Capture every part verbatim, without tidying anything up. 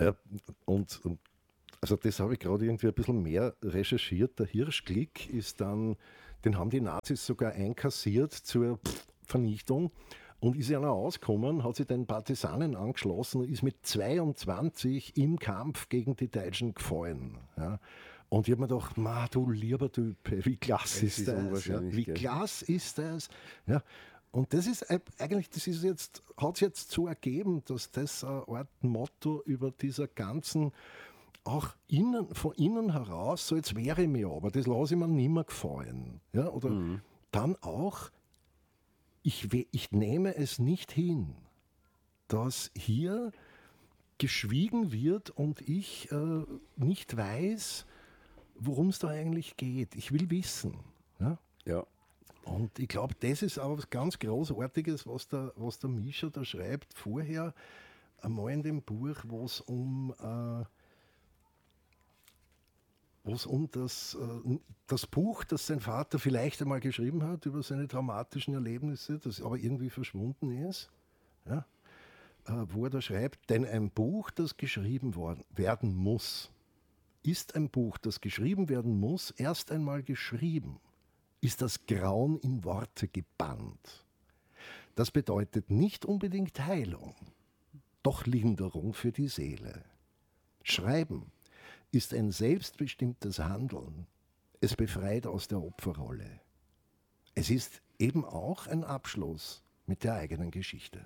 Ja, und, und also das habe ich gerade irgendwie ein bisschen mehr recherchiert. Der Hirschglick ist dann, den haben die Nazis sogar einkassiert zur Vernichtung und ist ja noch ausgekommen, hat sich den Partisanen angeschlossen und ist mit zweiundzwanzig im Kampf gegen die Deutschen gefallen. Ja. Und ich habe mir gedacht, ma, du lieber Typ, wie klasse ist, ist das? Ja? Wie gell? klasse ist das? Ja. Und das ist eigentlich, das ist jetzt, hat es jetzt so ergeben, dass das eine Art Motto über dieser ganzen, auch innen, von innen heraus, so jetzt wäre ich mir, aber das lasse ich mir nicht mehr gefallen. Ja? Oder mhm. dann auch, ich, ich nehme es nicht hin, dass hier geschwiegen wird und ich äh, nicht weiß, worum es da eigentlich geht. Ich will wissen. Ja. ja. Und ich glaube, das ist auch was ganz Großartiges, was der, was der Mischa da schreibt. Vorher einmal in dem Buch, wo es um, äh, wo's um das, äh, das Buch, das sein Vater vielleicht einmal geschrieben hat, über seine dramatischen Erlebnisse, das aber irgendwie verschwunden ist. Ja? Äh, wo er da schreibt, denn ein Buch, das geschrieben worden, werden muss, ist ein Buch, das geschrieben werden muss, erst einmal geschrieben. Ist das Grauen in Worte gebannt. Das bedeutet nicht unbedingt Heilung, doch Linderung für die Seele. Schreiben ist ein selbstbestimmtes Handeln. Es befreit aus der Opferrolle. Es ist eben auch ein Abschluss mit der eigenen Geschichte.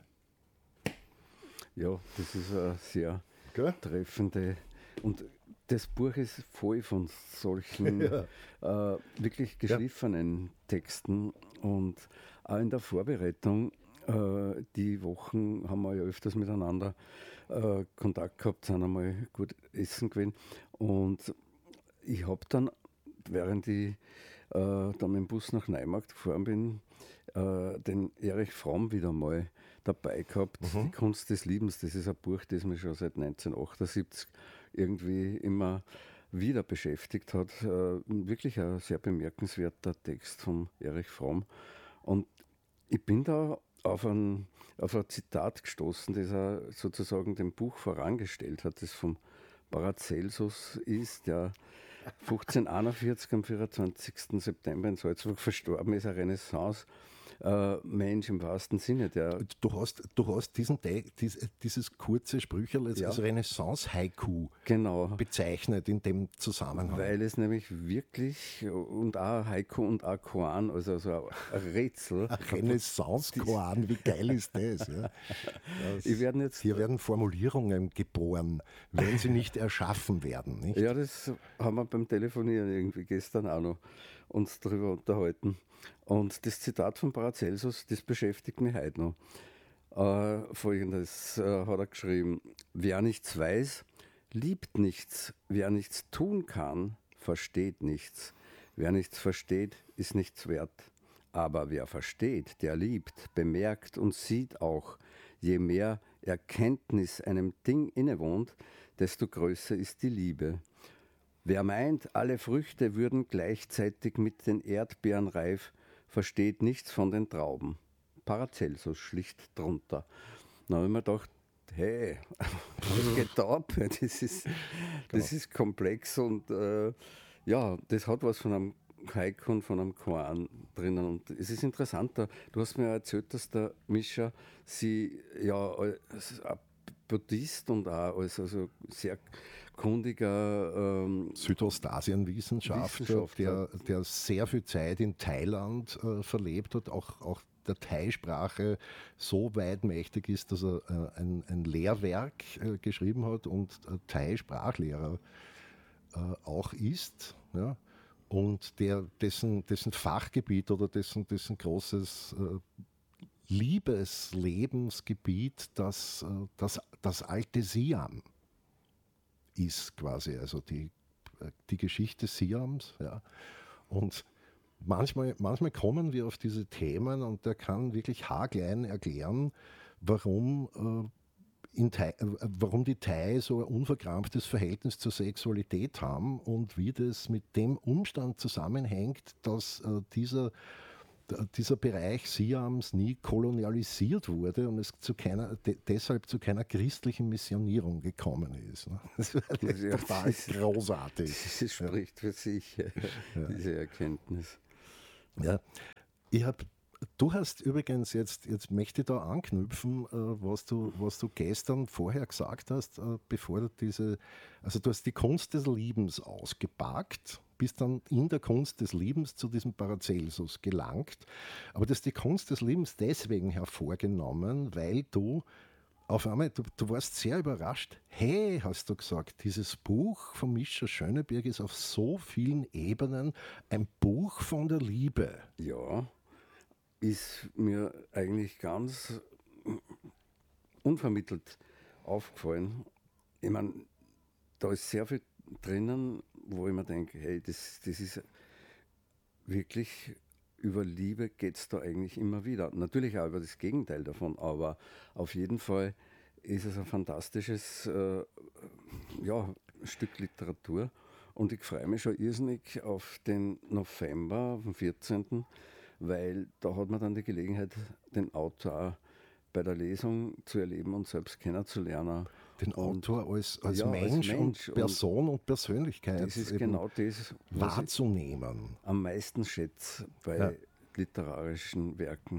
Ja, das ist eine sehr okay. treffende. Und das Buch ist voll von solchen ja. äh, wirklich geschliffenen ja. Texten. Und auch in der Vorbereitung, äh, die Wochen haben wir ja öfters miteinander äh, Kontakt gehabt, sind einmal gut essen gewesen. Und ich habe dann, während ich äh, dann mit dem Bus nach Neumarkt gefahren bin, äh, den Erich Fromm wieder mal dabei gehabt. Mhm. Die Kunst des Liebens, das ist ein Buch, das mich schon seit neunzehnhundertachtundsiebzig irgendwie immer wieder beschäftigt hat. Äh, wirklich ein sehr bemerkenswerter Text von Erich Fromm. Und ich bin da auf ein, auf ein Zitat gestoßen, das er sozusagen dem Buch vorangestellt hat, das vom Paracelsus ist, der fünfzehnhunderteinundvierzig am vierundzwanzigsten September in Salzburg verstorben ist, ein Renaissance. Äh, Mensch im wahrsten Sinne. Der du, hast, du hast diesen, dies, dieses kurze Sprücherl als, ja. als Renaissance-Haiku genau. bezeichnet in dem Zusammenhang. Weil es nämlich wirklich, und auch Haiku und auch Koan, also so ein Rätsel. Ein Renaissance-Koan, wie geil ist das? Ja. das ich werden jetzt, hier werden Formulierungen geboren, wenn sie nicht erschaffen werden. Nicht? Ja, das haben wir beim Telefonieren irgendwie gestern auch noch uns darüber unterhalten. Und das Zitat von Paracelsus, das beschäftigt mich heute noch. Äh, Folgendes äh, hat er geschrieben: Wer nichts weiß, liebt nichts. Wer nichts tun kann, versteht nichts. Wer nichts versteht, ist nichts wert. Aber wer versteht, der liebt, bemerkt und sieht auch. Je mehr Erkenntnis einem Ding innewohnt, desto größer ist die Liebe. Wer meint, alle Früchte würden gleichzeitig mit den Erdbeeren reif, versteht nichts von den Trauben. Paracelsus schlicht drunter. Dann habe ich mir gedacht, hey, was geht da ab? Das ist, das ist komplex und äh, ja, das hat was von einem Haiku und von einem Koan drinnen. Und es ist interessanter, du hast mir erzählt, dass der Mischa sie ja als Buddhist und auch als also sehr kundiger ähm, Südostasien-Wissenschaftler, der, der sehr viel Zeit in Thailand äh, verlebt hat, auch, auch der Thai-Sprache so weit mächtig ist, dass er äh, ein, ein Lehrwerk äh, geschrieben hat und äh, Thai-Sprachlehrer äh, auch ist. Ja? Und der, dessen, dessen Fachgebiet oder dessen, dessen großes äh, Liebeslebensgebiet das, äh, das, das alte Siam ist quasi, also die, die Geschichte Siams. Ja. Und manchmal, manchmal kommen wir auf diese Themen und der kann wirklich haarklein erklären, warum, äh, in Thai, äh, warum die Thai so ein unverkrampftes Verhältnis zur Sexualität haben und wie das mit dem Umstand zusammenhängt, dass äh, dieser dieser Bereich Siams nie kolonialisiert wurde und es zu keiner, de, deshalb zu keiner christlichen Missionierung gekommen ist. Ne? Das ist ja, total das, großartig. Das spricht für sich, ja. Diese Erkenntnis. Ja, ich habe Du hast übrigens jetzt, jetzt möchte ich da anknüpfen, äh, was, du, was du gestern vorher gesagt hast, äh, bevor du diese, also du hast die Kunst des Liebens ausgepackt, bist dann in der Kunst des Liebens zu diesem Paracelsus gelangt, aber du hast die Kunst des Liebens deswegen hervorgenommen, weil du auf einmal, du, du warst sehr überrascht, hey, hast du gesagt, dieses Buch von Mischa Schöneberg ist auf so vielen Ebenen ein Buch von der Liebe. Ja. Ist mir eigentlich ganz unvermittelt aufgefallen. Ich meine, da ist sehr viel drinnen, wo ich mir denke, hey, das, das ist wirklich, über Liebe geht es da eigentlich immer wieder. Natürlich auch über das Gegenteil davon, aber auf jeden Fall ist es ein fantastisches äh, ja, Stück Literatur und ich freue mich schon irrsinnig auf den November, auf den vierzehnten weil da hat man dann die Gelegenheit, den Autor bei der Lesung zu erleben und selbst kennenzulernen. Den und, Autor als, als, ja, Mensch als Mensch und Person und, und Persönlichkeit das ist genau das, wahrzunehmen. Am meisten schätze bei ja. literarischen Werken.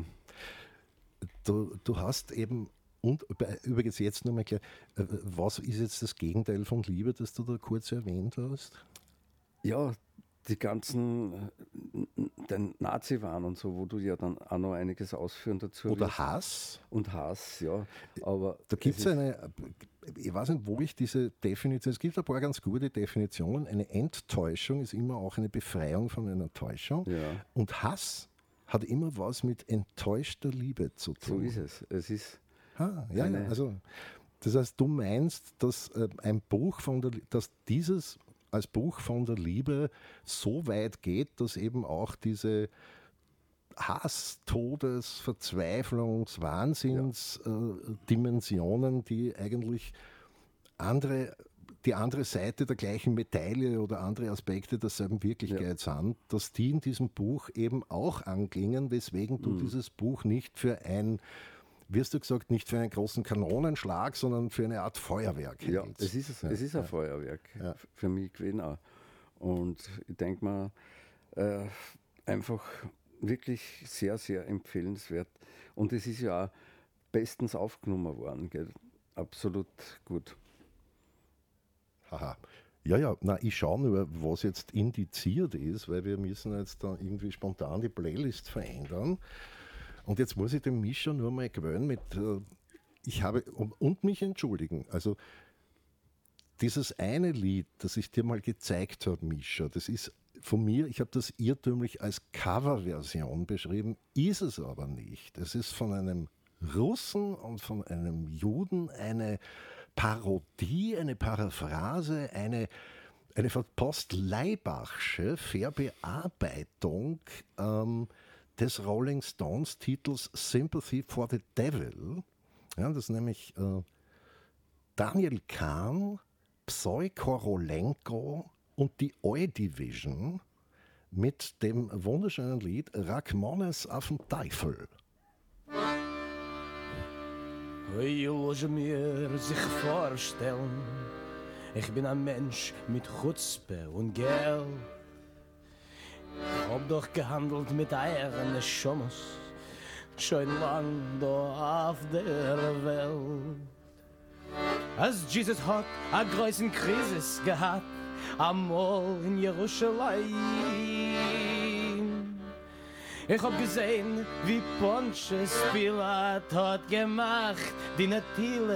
Du, du hast eben, und übrigens jetzt nochmal klar, was ist jetzt das Gegenteil von Liebe, das du da kurz erwähnt hast? Ja, die ganzen, den Nazi-Wahn und so, wo du ja dann auch noch einiges ausführen dazu Oder wirst. Hass. Und Hass, ja. Aber da gibt es eine, ich weiß nicht, wo ich diese Definition, es gibt ein paar ganz gute Definitionen. Eine Enttäuschung ist immer auch eine Befreiung von einer Täuschung. Ja. Und Hass hat immer was mit enttäuschter Liebe zu tun. So ist es. Es ist ah, ja, ja, also das heißt, du meinst, dass äh, ein Buch von der, dass dieses als Buch von der Liebe so weit geht, dass eben auch diese Hass, Todes, Verzweiflungs, Wahnsinns ja. äh, Dimensionen, die eigentlich andere, die andere Seite der gleichen Medaille oder andere Aspekte derselben Wirklichkeit ja. sind, dass die in diesem Buch eben auch anklingen, weswegen du mhm. dieses Buch nicht für ein, wirst du gesagt, nicht für einen großen Kanonenschlag, sondern für eine Art Feuerwerk hältst. Ja, es ist, ja. es ist ein ja. Feuerwerk, ja. für mich gewesen auch. Und ich denke mal, äh, einfach wirklich sehr, sehr empfehlenswert. Und es ist ja auch bestens aufgenommen worden, gell? Absolut gut. Haha. Ja, ja, na, ich schaue nur, was jetzt indiziert ist, weil wir müssen jetzt dann irgendwie spontan die Playlist verändern. Und jetzt muss ich dem Mischa nur mal gewöhnen mit, äh, ich habe, und, und mich entschuldigen, also dieses eine Lied, das ich dir mal gezeigt habe, Mischa, das ist von mir, ich habe das irrtümlich als Coverversion beschrieben, ist es aber nicht. Es ist von einem Russen und von einem Juden eine Parodie, eine Paraphrase, eine, eine verpasst Leibachsche Verbearbeitung ähm, des Rolling Stones Titels Sympathy for the Devil. Ja, das ist nämlich äh, Daniel Kahn, Psoi Korolenko und die Oi-Division mit dem wunderschönen Lied Rachmanis auf den Teufel. Ich muss mir sich vorstellen, ich bin ein Mensch mit Chutzpe und Geld. Ich hab doch gehandelt mit Eiern Schommes, schon lang da auf der Welt. Als Jesus hat a größen Krise gehabt, amol in Jerusalem. Ich hab gesehen, wie Pontius Pilat hat gemacht, die Natile